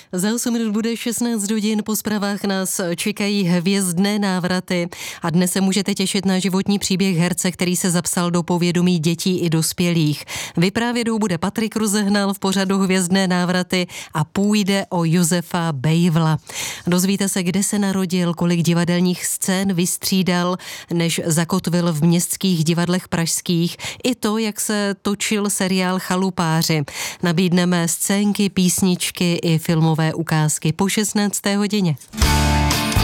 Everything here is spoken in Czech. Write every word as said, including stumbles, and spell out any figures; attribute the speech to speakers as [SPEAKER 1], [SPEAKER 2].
[SPEAKER 1] Za osm minut bude šestnáct hodin, po zprávách nás čekají hvězdné návraty a dnes se můžete těšit na životní příběh herce, který se zapsal do povědomí dětí i dospělých. Vyprávědou bude Patrik Rozehnal v pořadu Hvězdné návraty a půjde o Josefa Bejvla. Dozvíte se, kde se narodil, kolik divadelních scén vystřídal, než zakotvil v městských divadlech pražských, i to, jak se točil seriál Chalupáři. Nabídneme scénky, písničky i filmové ukázky po šestnácté hodině.